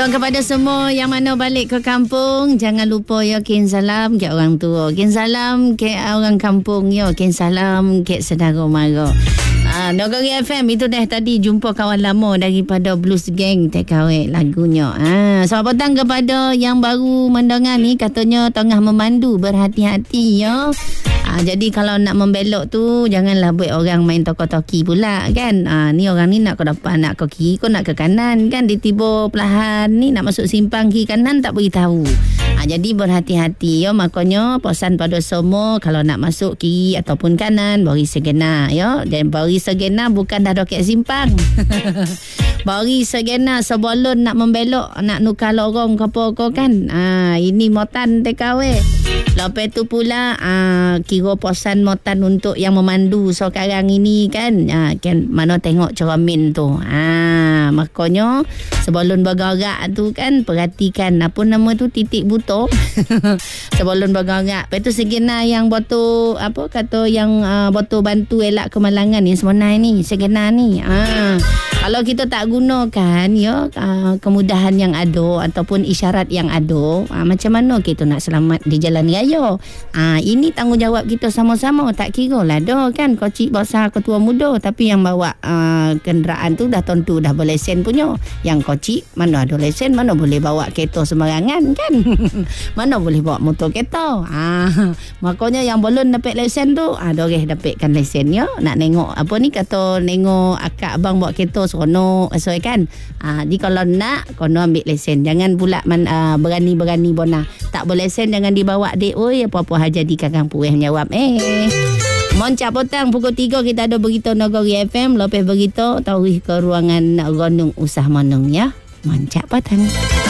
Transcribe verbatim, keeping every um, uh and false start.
Yo, kepada semua yang mana balik ke kampung, jangan lupa ya kin salam ke orang tua, kin salam ke orang kampung, yo kin salam ke saudara mara. Ah, Nagari F M itu dah tadi jumpa kawan lama daripada Blues Gang T K W lagunya. Ah, selamat petang kepada yang baru mendengar ni, katanya tengah memandu, berhati-hati ya. Ah, jadi kalau nak membelok tu janganlah buat orang main toko-toki pula kan. Ah, ni orang ni nak ke depan, nak ke kiri, kau nak ke kanan kan, ditiba perlahan ni nak masuk simpang kiri kanan tak beritahu. Ah, jadi berhati-hati ya, makanya pesan pada semua kalau nak masuk kiri ataupun kanan beri segena ya, dan beri segena bukan dah doket simpang. Beri segena sebelum nak membelok, nak nukar lorong ke apa kau kan. Ah, ini motan T K W. Lepas tu pula ah, kira pesan motan untuk yang memandu sekarang ini kan, ah, kan mana tengok cermin tu. Ah, makanya sebelum bergerak tu kan perhatikan apa nama tu, titik buto. Sebelum bergerak. Lepas tu segena yang botol apa kata yang uh, botol bantu elak kemalangan ni sebenarnya ni segena ni. Ah, kalau kita tak gunakan ya uh, kemudahan yang ada ataupun isyarat yang ada, uh, macam mana kita nak selamat di jalan raya? Uh, ini tanggungjawab kita sama-sama, tak kira lah dah kan kocik besar ketua muda, tapi yang bawa uh, kenderaan tu dah tentu dah berlesen punya. Yang kocik mana ada lesen, mana boleh bawa kereta sembarangan kan. Mana boleh bawa motor kereta. Ah, makanya yang belum dapat lesen tu, ah, doreh dapatkan lesen ya. Nak tengok apa ni kata, tengok akak abang bawa kereta seronok asal kan. Ah, di kalau nak kono ambil lesen. Jangan pula man, ah, berani-berani bona. Tak berlesen jangan dibawa dek. Oi, apa-apa haja di kakang pueh jawab. Eh. Moncak petang pukul tiga kita ada berita Nagari F M. Lepas berita tahu ke ruangan Gonung Usah Manung ya. Moncak petang.